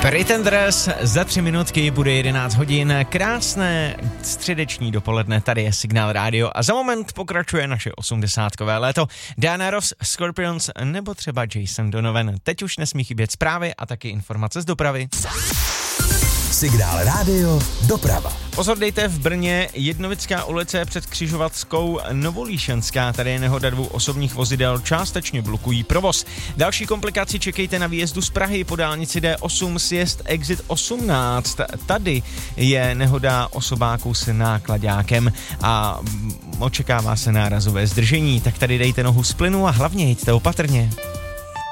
Pretenders, za 3 minutky bude 11 hodin, krásné středeční dopoledne, tady je Signál Radio a za moment pokračuje naše 80kové léto. Diana Ross, Scorpions nebo třeba Jason Donovan. Teď už nesmí chybět zprávy a taky informace z dopravy. Signál Radio doprava. Pozor dejte, v Brně Jednovická ulice před křižovatkou Novolíšenská. Tady je nehoda 2 osobních vozidel, částečně blokují provoz. Další komplikaci čekejte na výjezdu z Prahy po dálnici D8 sjezd exit 18. Tady je nehoda osobáků s náklaďákem a očekává se nárazové zdržení. Tak tady dejte nohu z plynu a hlavně jeďte opatrně.